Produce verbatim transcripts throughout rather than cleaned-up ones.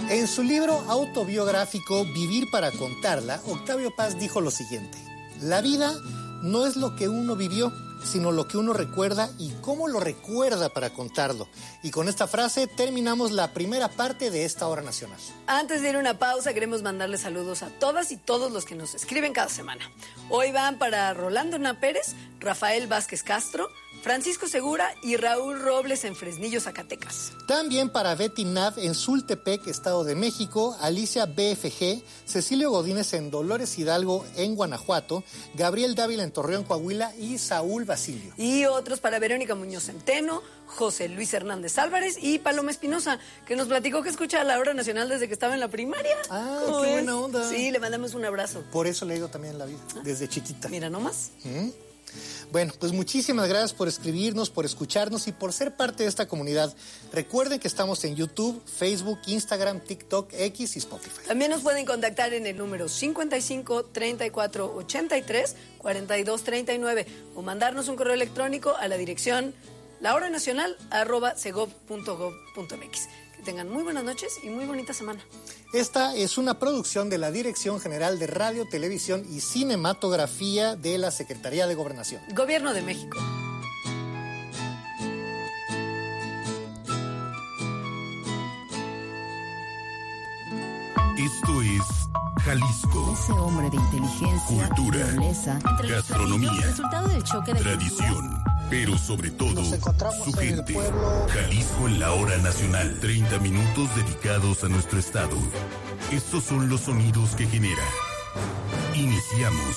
En su libro autobiográfico Vivir para contarla, Octavio Paz dijo lo siguiente: la vida no es lo que uno vivió, sino lo que uno recuerda y cómo lo recuerda para contarlo. Y con esta frase terminamos la primera parte de esta Hora Nacional. Antes de ir a una pausa, queremos mandarle saludos a todas y todos los que nos escriben cada semana. Hoy van para Rolando Na Pérez, Rafael Vázquez Castro, Francisco Segura y Raúl Robles en Fresnillo, Zacatecas. También para Betty Nav en Sultepec, Estado de México, Alicia B F G, Cecilio Godínez en Dolores Hidalgo en Guanajuato, Gabriel Dávila en Torreón, Coahuila y Saúl Basilio. Y otros para Verónica Muñoz Centeno, José Luis Hernández Álvarez y Paloma Espinosa, que nos platicó que escucha la Hora Nacional desde que estaba en la primaria. Ah, qué es? Buena onda. Sí, le mandamos un abrazo. Por eso le he ido también en la vida, ¿Ah? Desde chiquita. Mira nomás. ¿Mm? Bueno, pues muchísimas gracias por escribirnos, por escucharnos y por ser parte de esta comunidad. Recuerden que estamos en YouTube, Facebook, Instagram, TikTok, X y Spotify. También nos pueden contactar en el número cincuenta y cinco, treinta y cuatro, ochenta y tres, cuarenta y dos, treinta y nueve o mandarnos un correo electrónico a la dirección lahoranacional arroba segov punto gov punto mx. Que tengan muy buenas noches y muy bonita semana. Esta es una producción de la Dirección General de Radio, Televisión y Cinematografía de la Secretaría de Gobernación. Gobierno de México. Esto es Jalisco. Ese hombre de inteligencia, cultura, nobleza, gastronomía, resultado del choque de tradición, pero sobre todo su gente. Pueblo... Jalisco en la Hora Nacional. treinta minutos dedicados a nuestro estado. Estos son los sonidos que genera. Iniciamos.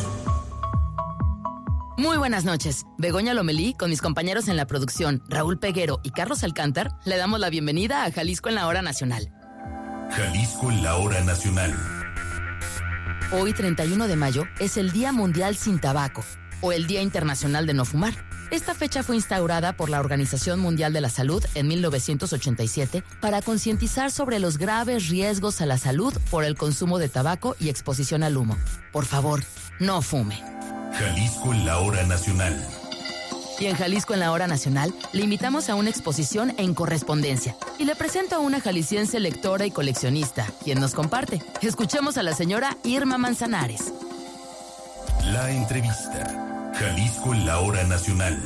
Muy buenas noches. Begoña Lomelí, con mis compañeros en la producción, Raúl Peguero y Carlos Alcántar, le damos la bienvenida a Jalisco en la Hora Nacional. Jalisco en la Hora Nacional. Hoy, treinta y uno de mayo, es el Día Mundial Sin Tabaco, o el Día Internacional de No Fumar. Esta fecha fue instaurada por la Organización Mundial de la Salud en mil novecientos ochenta y siete para concientizar sobre los graves riesgos a la salud por el consumo de tabaco y exposición al humo. Por favor, no fume. Jalisco en la Hora Nacional. Y en Jalisco en la Hora Nacional le invitamos a una exposición en correspondencia y le presento a una jalisciense lectora y coleccionista, quien nos comparte. Escuchemos a la señora Irma Manzanares. La entrevista. Jalisco en la Hora Nacional.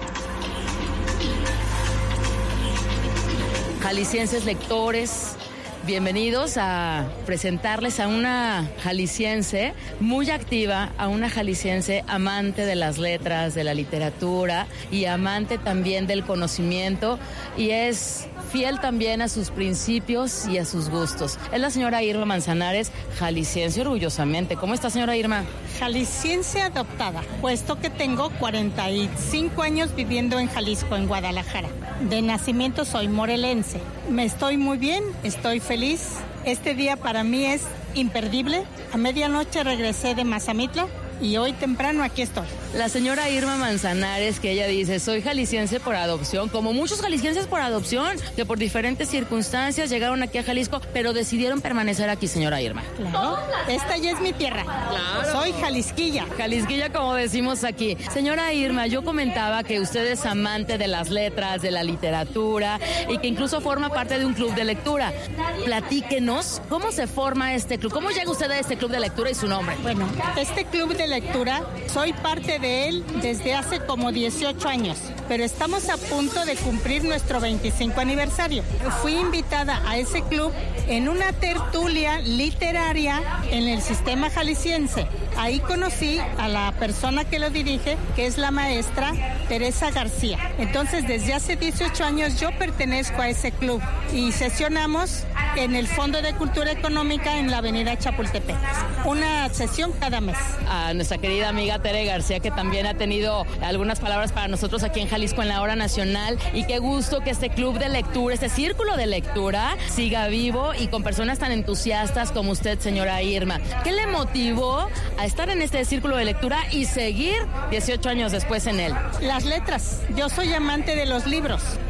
Jaliscienses lectores, bienvenidos a presentarles a una jalisciense muy activa, a una jalisciense amante de las letras, de la literatura y amante también del conocimiento, y es fiel también a sus principios y a sus gustos. Es la señora Irma Manzanares, jalisciense orgullosamente. ¿Cómo está, señora Irma? Jalisciense adoptada, puesto que tengo cuarenta y cinco años viviendo en Jalisco, en Guadalajara. De nacimiento soy morelense. Me estoy muy bien, estoy feliz. Este día para mí es imperdible. A medianoche regresé de Mazamitla y hoy temprano aquí estoy. La señora Irma Manzanares, que ella dice, soy jalisciense por adopción, como muchos jaliscienses por adopción, que por diferentes circunstancias llegaron aquí a Jalisco, pero decidieron permanecer aquí, señora Irma. Claro, esta ya es mi tierra. Claro. Soy jalisquilla. Jalisquilla, como decimos aquí. Señora Irma, yo comentaba que usted es amante de las letras, de la literatura, y que incluso forma parte de un club de lectura. Platíquenos, ¿cómo se forma este club? ¿Cómo llega usted a este club de lectura y su nombre? Bueno, este club de lectura, soy parte de él desde hace como dieciocho años, pero estamos a punto de cumplir nuestro veinticinco aniversario. Fui invitada a ese club en una tertulia literaria en el sistema jalisciense. Ahí conocí a la persona que lo dirige, que es la maestra Teresa García. Entonces, desde hace dieciocho años yo pertenezco a ese club y sesionamos en el Fondo de Cultura Económica en la avenida Chapultepec. Una sesión cada mes. A nuestra querida amiga Tere García, que también ha tenido algunas palabras para nosotros aquí en Jalisco en la Hora Nacional, y qué gusto que este club de lectura, este círculo de lectura siga vivo y con personas tan entusiastas como usted, señora Irma. ¿Qué le motivó a estar en este círculo de lectura y seguir dieciocho años después en él? Las letras. Yo soy amante de los libros.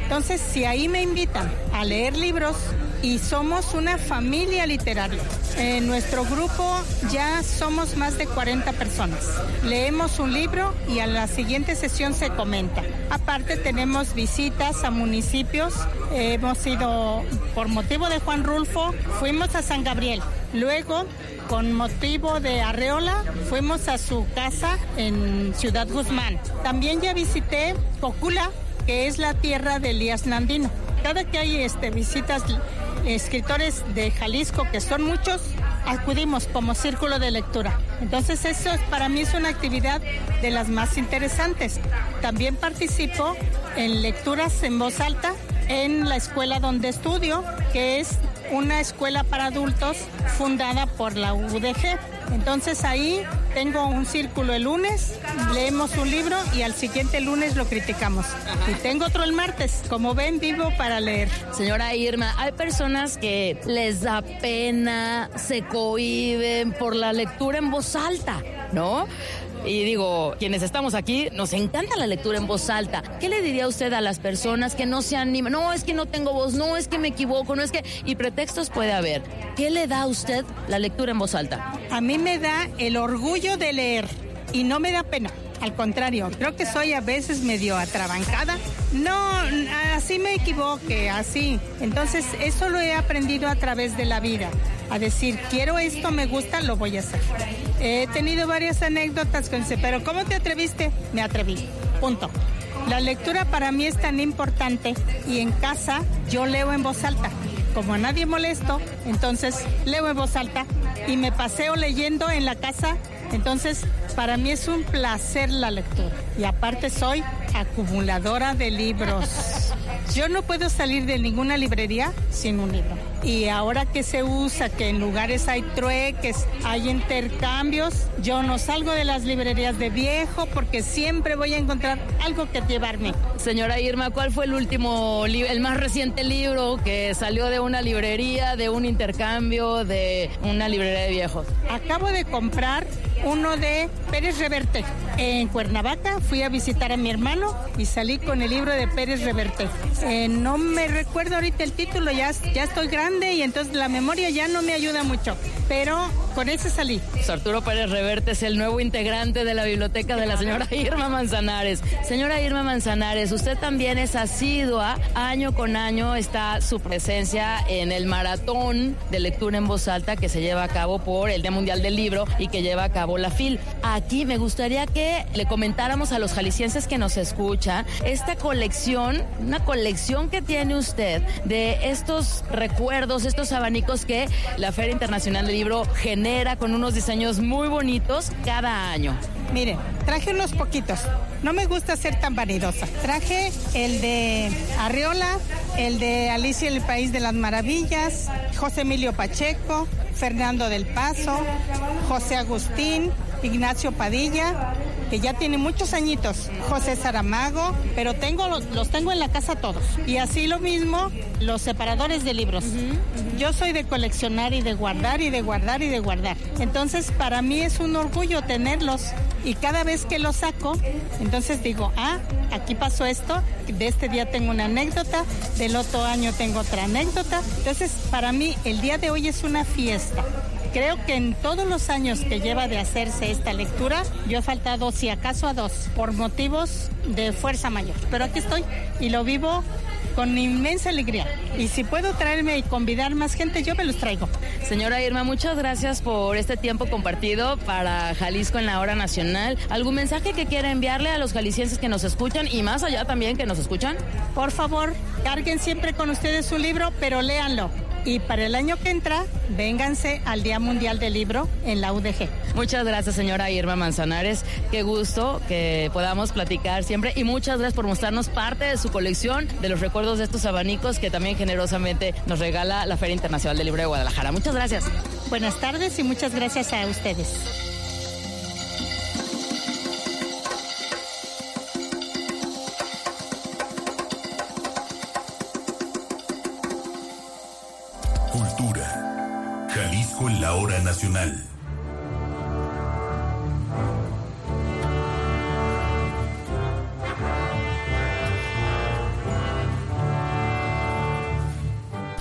Entonces, si ahí me invitan a leer libros, y somos una familia literaria. En nuestro grupo ya somos más de cuarenta personas. Leemos un libro y a la siguiente sesión se comenta. Aparte tenemos visitas a municipios. Hemos ido, por motivo de Juan Rulfo, fuimos a San Gabriel. Luego, con motivo de Arreola, fuimos a su casa en Ciudad Guzmán. También ya visité Cocula, que es la tierra de Elías Nandino. Cada que hay este, visitas escritores de Jalisco, que son muchos, acudimos como círculo de lectura. Entonces eso es, para mí es una actividad de las más interesantes. También participo en lecturas en voz alta en la escuela donde estudio, que es una escuela para adultos fundada por la U D G. Entonces ahí tengo un círculo el lunes, leemos un libro y al siguiente lunes lo criticamos. Ajá. Y tengo otro el martes. Como ven, vivo para leer. Señora Irma, hay personas que les da pena, se cohíben por la lectura en voz alta, ¿no? Y digo, quienes estamos aquí, nos encanta la lectura en voz alta. ¿Qué le diría usted a las personas que no se animan? No, es que no tengo voz, no, es que me equivoco, no es que... Y pretextos puede haber. ¿Qué le da a usted la lectura en voz alta? A mí me da el orgullo de leer y no me da pena. Al contrario, creo que soy a veces medio atrabancada. No, así me equivoqué, así. Entonces, eso lo he aprendido a través de la vida. A decir, quiero esto, me gusta, lo voy a hacer. He tenido varias anécdotas con ese, pero ¿cómo te atreviste? Me atreví, punto. La lectura para mí es tan importante y en casa yo leo en voz alta. Como a nadie molesto, entonces leo en voz alta y me paseo leyendo en la casa. Entonces, para mí es un placer la lectura. Y aparte soy acumuladora de libros. Yo no puedo salir de ninguna librería sin un libro. Y ahora que se usa, que en lugares hay trueques, hay intercambios, yo no salgo de las librerías de viejo porque siempre voy a encontrar algo que llevarme. Señora Irma, ¿cuál fue el último, el más reciente libro que salió de una librería, de un intercambio, de una librería de viejos? Acabo de comprar uno de Pérez Reverte. En Cuernavaca fui a visitar a mi hermano y salí con el libro de Pérez Reverte. Eh, no me recuerdo ahorita el título, ya, ya estoy grande y entonces la memoria ya no me ayuda mucho, pero con ese salí. Pues Arturo Pérez Reverte es el nuevo integrante de la biblioteca de la señora Irma Manzanares. Señora Irma Manzanares, usted también es asidua, año con año está su presencia en el maratón de lectura en voz alta que se lleva a cabo por el Día Mundial del Libro y que lleva a cabo la F I L. Aquí me gustaría que le comentáramos a los jaliscienses que nos escuchan esta colección, una colección que tiene usted de estos recuerdos, estos abanicos que la Feria Internacional del Libro genera con unos diseños muy bonitos cada año. Mire, traje unos poquitos. No me gusta ser tan vanidosa. Traje el de Arreola, el de Alicia en el País de las Maravillas, José Emilio Pacheco, Fernando del Paso, José Agustín, Ignacio Padilla, que ya tiene muchos añitos, José Saramago, pero tengo los tengo en la casa todos. Y así lo mismo, los separadores de libros. Uh-huh, uh-huh. Yo soy de coleccionar y de guardar y de guardar y de guardar. Entonces, para mí es un orgullo tenerlos. Y cada vez que los saco, entonces digo, ah, aquí pasó esto, de este día tengo una anécdota, del otro año tengo otra anécdota. Entonces, para mí, el día de hoy es una fiesta. Creo que en todos los años que lleva de hacerse esta lectura, yo he faltado, si acaso, a dos, por motivos de fuerza mayor. Pero aquí estoy y lo vivo con inmensa alegría. Y si puedo traerme y convidar más gente, yo me los traigo. Señora Irma, muchas gracias por este tiempo compartido para Jalisco en la Hora Nacional. ¿Algún mensaje que quiera enviarle a los jaliscienses que nos escuchan y más allá también que nos escuchan? Por favor, carguen siempre con ustedes su libro, pero léanlo. Y para el año que entra, vénganse al Día Mundial del Libro en la U D G. Muchas gracias, señora Irma Manzanares. Qué gusto que podamos platicar siempre. Y muchas gracias por mostrarnos parte de su colección, de los recuerdos de estos abanicos que también generosamente nos regala la Feria Internacional del Libro de Guadalajara. Muchas gracias. Buenas tardes y muchas gracias a ustedes. Cultura. Jalisco en la Hora Nacional.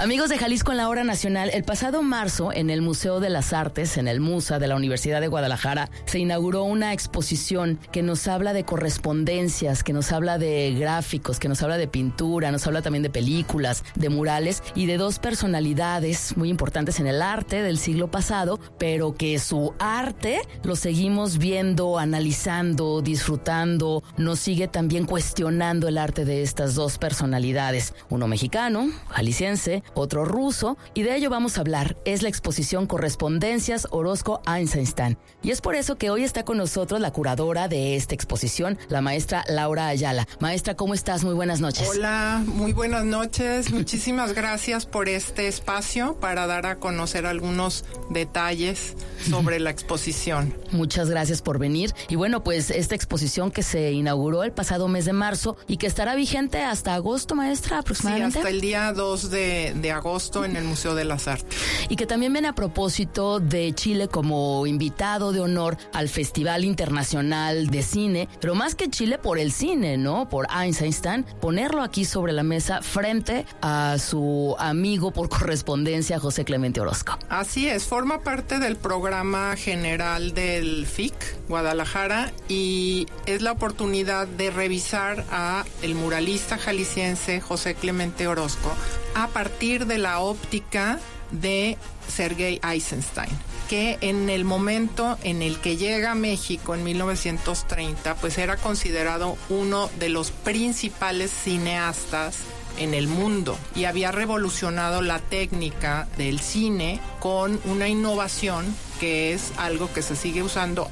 Amigos de Jalisco en la Hora Nacional, el pasado marzo en el Museo de las Artes, en el MUSA de la Universidad de Guadalajara, se inauguró una exposición que nos habla de correspondencias, que nos habla de gráficos, que nos habla de pintura, nos habla también de películas, de murales y de dos personalidades muy importantes en el arte del siglo pasado, pero que su arte lo seguimos viendo, analizando, disfrutando, nos sigue también cuestionando el arte de estas dos personalidades, uno mexicano, jalisciense, otro ruso, y de ello vamos a hablar. Es la exposición Correspondencias Orozco-Eisenstein. Y es por eso que hoy está con nosotros la curadora de esta exposición, la maestra Laura Ayala. Maestra, ¿cómo estás? Muy buenas noches. Hola, muy buenas noches. Muchísimas gracias por este espacio para dar a conocer algunos detalles sobre la exposición. Muchas gracias por venir. Y bueno, pues esta exposición que se inauguró el pasado mes de marzo y que estará vigente hasta agosto, maestra, aproximadamente. Sí, hasta el día dos de, de agosto en el Museo de las Artes. Y que también viene a propósito de Chile como invitado de honor al Festival Internacional de Cine, pero más que Chile por el cine, ¿no? Por Eisenstein, ponerlo aquí sobre la mesa frente a su amigo por correspondencia, José Clemente Orozco. Así es, forma parte del programa general del F I C Guadalajara y es la oportunidad de revisar a el muralista jalisciense José Clemente Orozco a partir de la óptica de Sergei Eisenstein, que en el momento en el que llega a México en mil novecientos treinta, pues era considerado uno de los principales cineastas en el mundo y había revolucionado la técnica del cine con una innovación que es algo que se sigue usando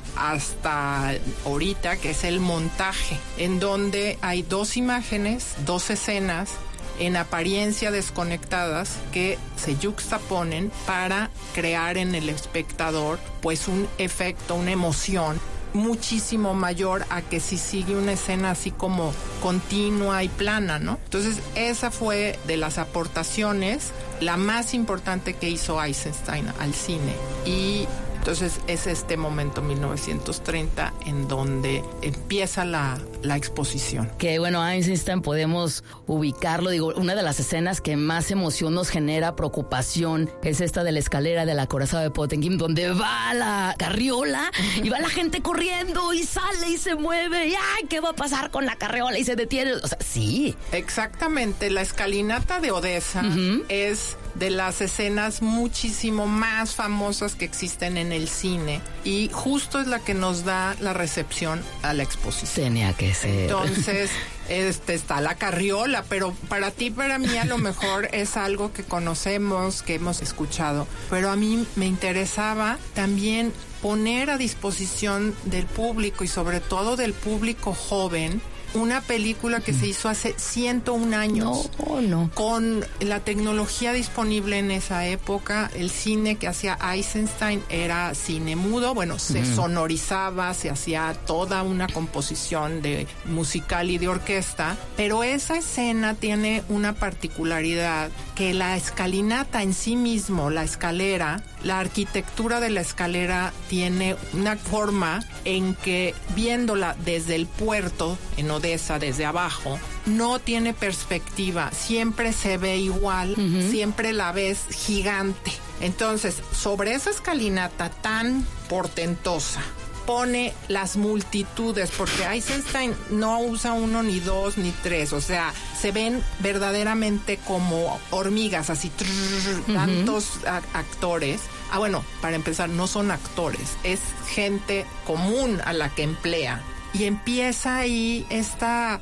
hasta ahorita, que es el montaje, en donde hay dos imágenes, dos escenas en apariencia desconectadas que se yuxtaponen para crear en el espectador pues un efecto, una emoción muchísimo mayor a que si sigue una escena así como continua y plana, ¿no? Entonces esa fue de las aportaciones la más importante que hizo Eisenstein al cine y entonces es este momento, mil novecientos treinta, en donde empieza la, la exposición. Que bueno, Eisenstein podemos ubicarlo, digo, una de las escenas que más emoción nos genera, preocupación, es esta de la escalera del acorazado de Potemkin, donde va la carriola y va la gente corriendo y sale y se mueve y ¡ay! ¿Qué va a pasar con la carriola? Y se detiene. O sea, sí. Exactamente, la escalinata de Odessa uh-huh. es de las escenas muchísimo más famosas que existen en el cine y justo es la que nos da la recepción a la exposición. Tenía que ser. Entonces, este está la carriola, pero para ti, para mí a lo mejor es algo que conocemos, que hemos escuchado, pero a mí me interesaba también poner a disposición del público y sobre todo del público joven una película que se hizo hace ciento un años. No, no. Con la tecnología disponible en esa época, el cine que hacía Eisenstein era cine mudo. Bueno, se mm. sonorizaba, se hacía toda una composición de musical y de orquesta. Pero esa escena tiene una particularidad, que la escalinata en sí mismo, la escalera, la arquitectura de la escalera tiene una forma en que viéndola desde el puerto, en Odessa, desde abajo, no tiene perspectiva, siempre se ve igual, uh-huh. siempre la ves gigante. Entonces, sobre esa escalinata tan portentosa, pone las multitudes, porque Eisenstein no usa uno, ni dos, ni tres, o sea, se ven verdaderamente como hormigas, así, trrr, uh-huh. tantos a- actores. Ah, bueno, para empezar, no son actores, es gente común a la que emplea. Y empieza ahí esta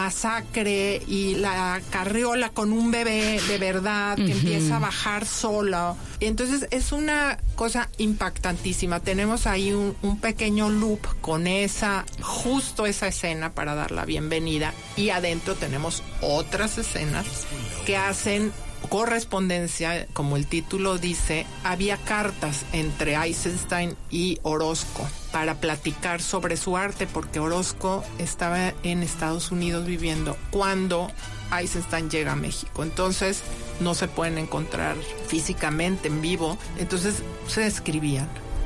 masacre y la carriola con un bebé de verdad que uh-huh. empieza a bajar solo. Entonces es una cosa impactantísima. Tenemos ahí un, un pequeño loop con esa, justo esa escena para dar la bienvenida. Y adentro tenemos otras escenas que hacen correspondencia, como el título dice. Había cartas entre Eisenstein y Orozco para platicar sobre su arte, porque Orozco estaba en Estados Unidos viviendo cuando Eisenstein llega a México. Entonces no se pueden encontrar físicamente en vivo, entonces se escribían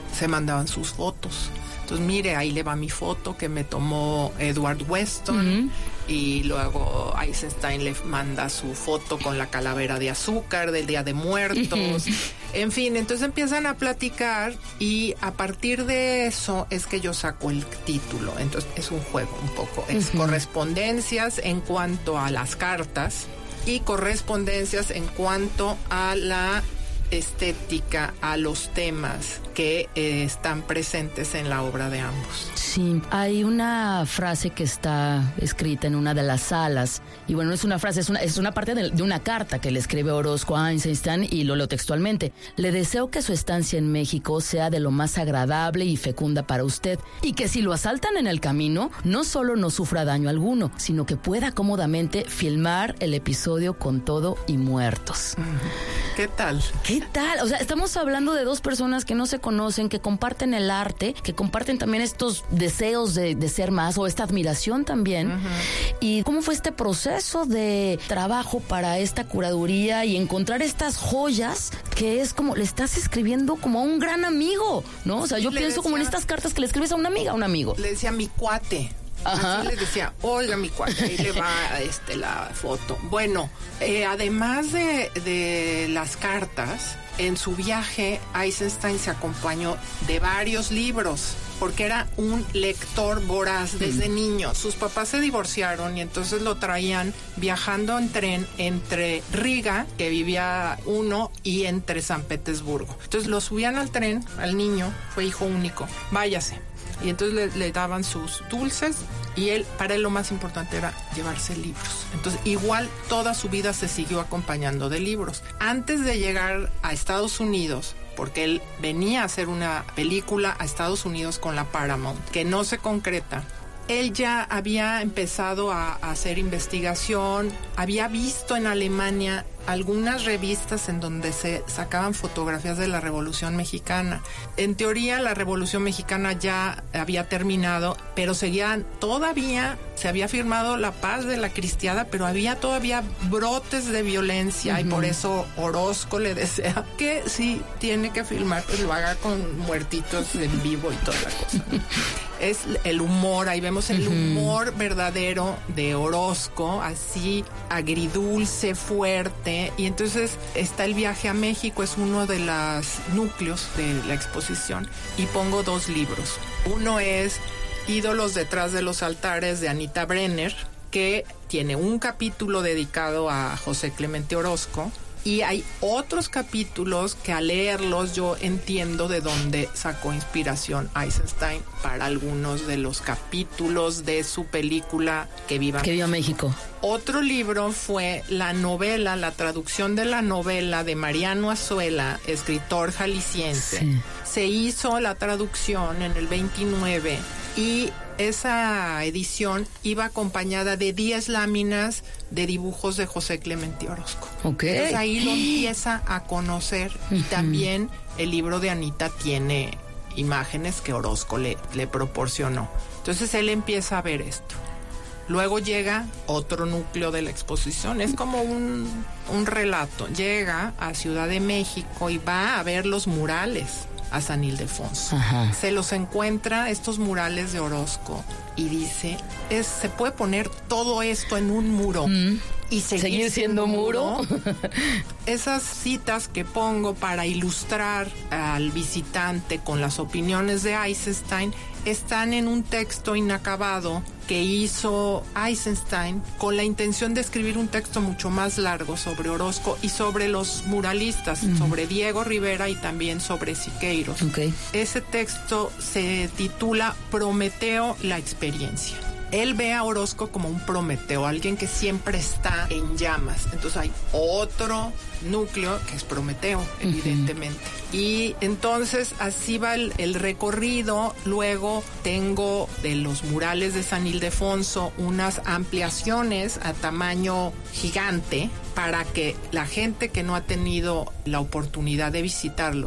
se mandaban sus fotos. Entonces, mire, ahí le va mi foto que me tomó Edward Weston. Uh-huh. Y luego Eisenstein le manda su foto con la calavera de azúcar del Día de Muertos. Uh-huh. En fin, entonces empiezan a platicar y a partir de eso es que yo saco el título. Entonces es un juego un poco. Es uh-huh. correspondencias en cuanto a las cartas y correspondencias en cuanto a la estética, a los temas que eh, están presentes en la obra de ambos. Sí, hay una frase que está escrita en una de las salas, y bueno, no es una frase, es una, es una parte de, de una carta que le escribe Orozco a Eisenstein, y lo leo textualmente. Le deseo que su estancia en México sea de lo más agradable y fecunda para usted, y que si lo asaltan en el camino, no solo no sufra daño alguno, sino que pueda cómodamente filmar el episodio con todo y muertos. ¿Qué tal? ¿Qué tal? O sea, estamos hablando de dos personas que no se conocen, que comparten el arte, que comparten también estos deseos de, de ser más, o esta admiración también. Uh-huh. ¿Y cómo fue este proceso de trabajo para esta curaduría y encontrar estas joyas que es como, le estás escribiendo como a un gran amigo, ¿no? O sea, yo le pienso decía, como en estas cartas que le escribes a una amiga, a un amigo. Le decía mi cuate. Ajá. Así les decía, oiga mi cuate, ahí le va este, la foto. Bueno, eh, además de, de las cartas, en su viaje Eisenstein se acompañó de varios libros, porque era un lector voraz desde mm. niño. Sus papás se divorciaron y entonces lo traían viajando en tren entre Riga, que vivía uno, y entre San Petersburgo. Entonces lo subían al tren, al niño, fue hijo único, váyase. Y entonces le, le daban sus dulces y él, para él lo más importante era llevarse libros. Entonces igual toda su vida se siguió acompañando de libros. Antes de llegar a Estados Unidos, porque él venía a hacer una película a Estados Unidos con la Paramount, que no se concreta, él ya había empezado a, a hacer investigación, había visto en Alemania algunas revistas en donde se sacaban fotografías de la Revolución Mexicana. En teoría la Revolución Mexicana ya había terminado, pero seguían todavía, se había firmado la paz de la Cristiada, pero había todavía brotes de violencia. Uh-huh. Y por eso Orozco le desea que si tiene que filmar, pues lo haga con muertitos en vivo y toda la cosa. Es el humor, ahí vemos el humor verdadero de Orozco, así agridulce, fuerte. Y entonces está el viaje a México, es uno de los núcleos de la exposición, y pongo dos libros. Uno es Ídolos detrás de los altares, de Anita Brenner, que tiene un capítulo dedicado a José Clemente Orozco, y hay otros capítulos que al leerlos yo entiendo de dónde sacó inspiración Eisenstein para algunos de los capítulos de su película Que Viva, que viva México. Otro libro fue la novela, la traducción de la novela de Mariano Azuela, escritor jalisciense. Sí. Se hizo la traducción en el veintinueve y esa edición iba acompañada de diez láminas de dibujos de José Clemente Orozco. Okay. Entonces ahí lo empieza a conocer. Uh-huh. Y también el libro de Anita tiene imágenes que Orozco le, le proporcionó. Entonces él empieza a ver esto. Luego llega otro núcleo de la exposición. Es como un, un relato. Llega a Ciudad de México y va a ver los murales a San Ildefonso. Ajá. Se los encuentra, estos murales de Orozco, y dice, es, se puede poner todo esto en un muro mm. y seguir, seguir siendo muro. Esas citas que pongo para ilustrar al visitante con las opiniones de Eisenstein están en un texto inacabado que hizo Eisenstein con la intención de escribir un texto mucho más largo sobre Orozco y sobre los muralistas, uh-huh. sobre Diego Rivera y también sobre Siqueiros. Okay. Ese texto se titula Prometeo, la experiencia. Él ve a Orozco como un Prometeo, alguien que siempre está en llamas. Entonces hay otro núcleo que es Prometeo, evidentemente. Uh-huh. Y entonces así va el, el recorrido. Luego tengo de los murales de San Ildefonso unas ampliaciones a tamaño gigante para que la gente que no ha tenido la oportunidad de visitarlos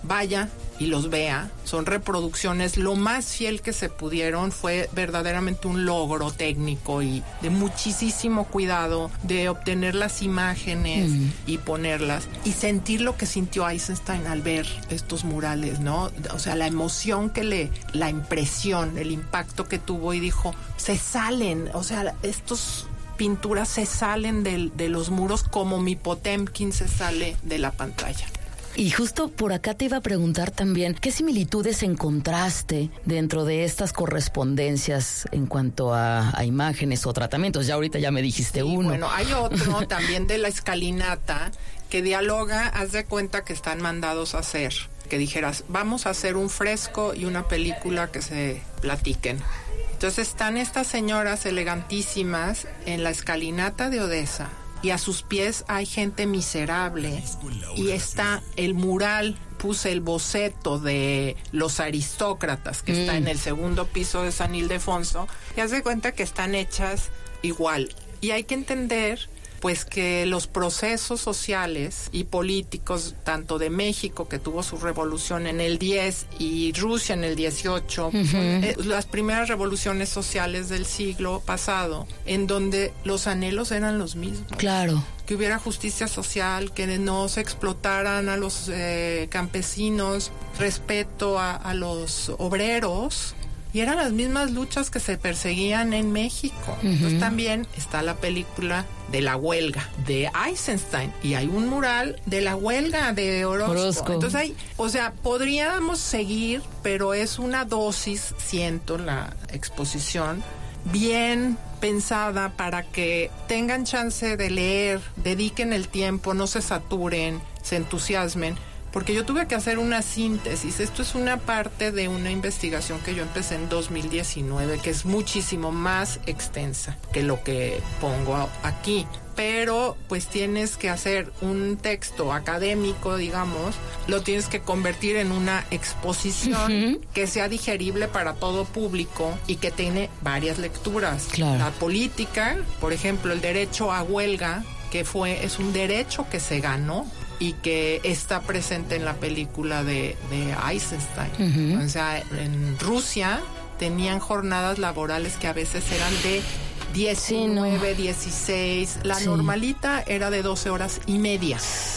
vaya y los vea. Son reproducciones lo más fiel que se pudieron. Fue verdaderamente un logro técnico y de muchísimo cuidado de obtener las imágenes mm. y ponerlas y sentir lo que sintió Eisenstein al ver estos murales, ¿no? O sea, la emoción que le, la impresión, el impacto que tuvo, y dijo, se salen, o sea, estos pinturas se salen de, de los muros como mi Potemkin se sale de la pantalla. Y justo por acá te iba a preguntar también, ¿qué similitudes encontraste dentro de estas correspondencias en cuanto a, a imágenes o tratamientos? Ya ahorita ya me dijiste sí, uno. Bueno, hay otro también de la escalinata que dialoga, haz de cuenta que están mandados a hacer, que dijeras, vamos a hacer un fresco y una película que se platiquen. Entonces están estas señoras elegantísimas en la escalinata de Odessa, y a sus pies hay gente miserable, y está el mural, puse el boceto de los aristócratas que mm. está en el segundo piso de San Ildefonso, y haz de cuenta que están hechas igual. Y hay que entender pues que los procesos sociales y políticos, tanto de México, que tuvo su revolución en el diez, y Rusia en el dieciocho, uh-huh. son, eh, las primeras revoluciones sociales del siglo pasado, en donde los anhelos eran los mismos. Claro. Que hubiera justicia social, que no se explotaran a los eh, campesinos, respeto a, a los obreros. Y eran las mismas luchas que se perseguían en México. Uh-huh. Entonces también está la película de la huelga de Eisenstein, y hay un mural de la huelga de Orozco. Orozco. Entonces hay, o sea, podríamos seguir, pero es una dosis, siento, la exposición, bien pensada para que tengan chance de leer, dediquen el tiempo, no se saturen, se entusiasmen. Porque yo tuve que hacer una síntesis. Esto es una parte de una investigación que yo empecé en dos mil diecinueve, que es muchísimo más extensa que lo que pongo aquí. Pero pues tienes que hacer un texto académico, digamos, lo tienes que convertir en una exposición uh-huh. que sea digerible para todo público y que tiene varias lecturas. Claro. La política, por ejemplo, el derecho a huelga, que fue, es un derecho que se ganó y que está presente en la película de, de Eisenstein. Uh-huh. O sea, en Rusia tenían jornadas laborales que a veces eran de diecinueve, sí, no. dieciséis. La sí. normalita era de doce horas y media.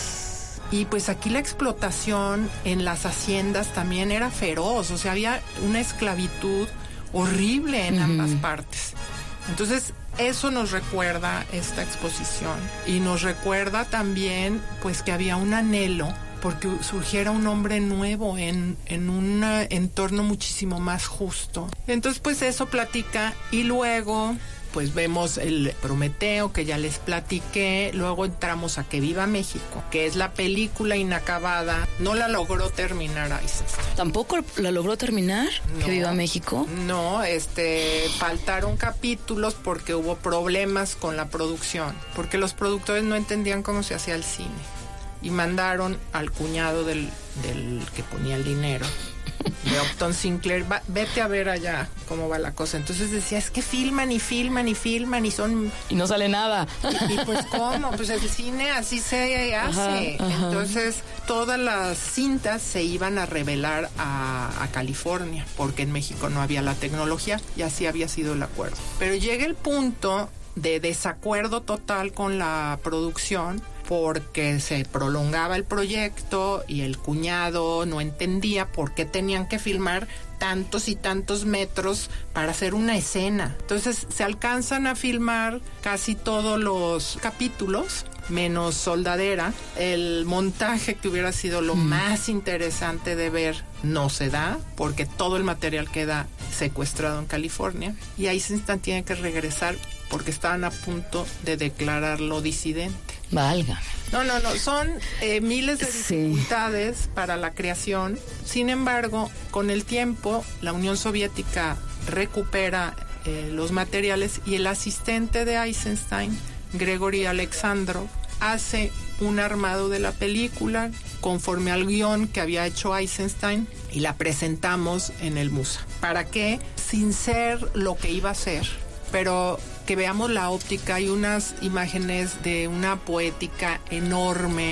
Y pues aquí la explotación en las haciendas también era feroz. O sea, había una esclavitud horrible en uh-huh. ambas partes. Entonces, eso nos recuerda esta exposición, y nos recuerda también pues que había un anhelo porque surgiera un hombre nuevo en, en un entorno muchísimo más justo. Entonces pues eso platica, y luego pues vemos el Prometeo, que ya les platiqué. Luego entramos a Que Viva México, que es la película inacabada. No la logró terminar Eisenstein. ¿Tampoco la logró terminar? No, Que Viva México. No, este, faltaron capítulos porque hubo problemas con la producción, porque los productores no entendían cómo se hacía el cine, y mandaron al cuñado del, del que ponía el dinero, de Upton Sinclair, va, vete a ver allá cómo va la cosa. Entonces decía, es que filman y filman y filman y son... Y no sale nada. Y, y pues ¿cómo? Pues el cine así se hace. Ajá, ajá. Entonces todas las cintas se iban a revelar a, a California, porque en México no había la tecnología, y así había sido el acuerdo. Pero llega el punto de desacuerdo total con la producción, porque se prolongaba el proyecto y el cuñado no entendía por qué tenían que filmar tantos y tantos metros para hacer una escena. Entonces se alcanzan a filmar casi todos los capítulos, menos Soldadera. El montaje, que hubiera sido lo mm. más interesante de ver, no se da, porque todo el material queda secuestrado en California, y Eisenstein tiene que regresar porque estaban a punto de declararlo disidente. Válgame. No, no, no, son eh, miles de dificultades sí. para la creación. Sin embargo, con el tiempo, la Unión Soviética recupera eh, los materiales, y el asistente de Eisenstein, Gregory Alexandrov, hace un armado de la película conforme al guión que había hecho Eisenstein, y la presentamos en el Musa. ¿Para qué? Sin ser lo que iba a ser, pero que veamos la óptica. Hay unas imágenes de una poética enorme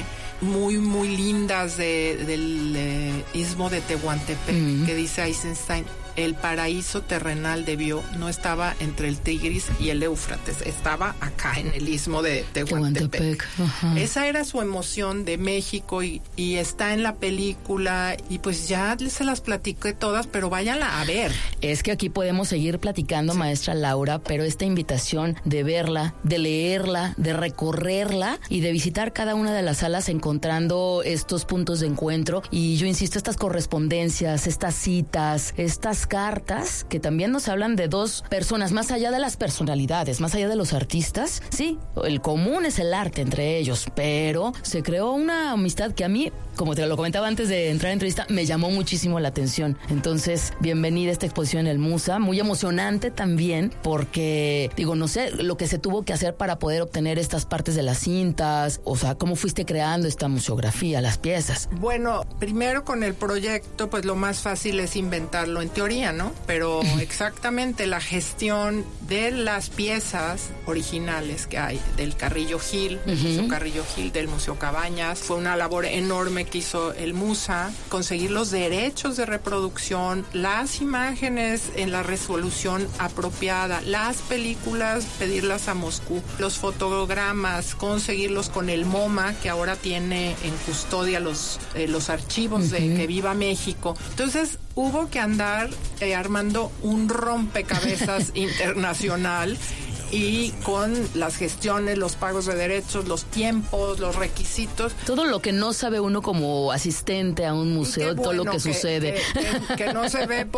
muy, muy lindas de, del eh, istmo de Tehuantepec, mm. que dice Eisenstein, el paraíso terrenal debió, no estaba entre el Tigris y el Éufrates, estaba acá en el istmo de Tehuantepec. Esa era su emoción de México y, y está en la película y pues ya se las platiqué todas, pero váyanla a ver. Es que aquí podemos seguir platicando, sí. maestra Laura, pero esta invitación de verla, de leerla, de recorrerla y de visitar cada una de las salas encontrando estos puntos de encuentro y yo insisto, estas correspondencias, estas citas, estas cartas que también nos hablan de dos personas, más allá de las personalidades, más allá de los artistas. Sí, el común es el arte entre ellos, pero se creó una amistad que a mí, como te lo comentaba antes de entrar a entrevista, me llamó muchísimo la atención. Entonces, bienvenida a esta exposición en el Musa, muy emocionante también, porque, digo, no sé, lo que se tuvo que hacer para poder obtener estas partes de las cintas, o sea, cómo fuiste creando esta museografía, las piezas. Bueno, primero con el proyecto, pues lo más fácil es inventarlo en teoría, ¿no? Pero exactamente la gestión de las piezas originales que hay del Carrillo Gil, del uh-huh. Museo Carrillo Gil, del Museo Cabañas, fue una labor enorme que hizo el Musa, conseguir los derechos de reproducción, las imágenes en la resolución apropiada, las películas, pedirlas a Moscú, los fotogramas, conseguirlos con el MoMA, que ahora tiene en custodia los, eh, los archivos uh-huh. de Que Viva México. Entonces, hubo que andar eh, armando un rompecabezas internacional y con las gestiones, los pagos de derechos, los tiempos, los requisitos. Todo lo que no sabe uno como asistente a un museo, bueno, todo lo que, que sucede. Que, que, que no se ve